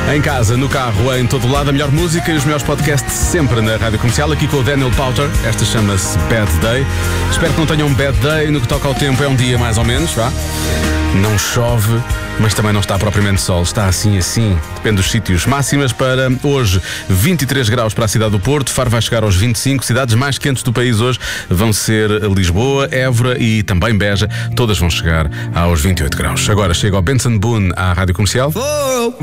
Em casa, no carro, em todo lado, a melhor música e os melhores podcasts sempre na Rádio Comercial, aqui com o Daniel Powter. Esta chama-se Bad Day. Espero que não tenham um bad day. No que toca ao tempo, é um dia mais ou menos, vá. Não chove, mas também não está propriamente sol. Está assim, depende dos sítios. Máximas para hoje, 23 graus para a cidade do Porto. Faro vai chegar aos 25. Cidades mais quentes do país hoje vão ser Lisboa, Évora e também Beja. Todas vão chegar aos 28 graus. Agora chega o Benson Boone à Rádio Comercial.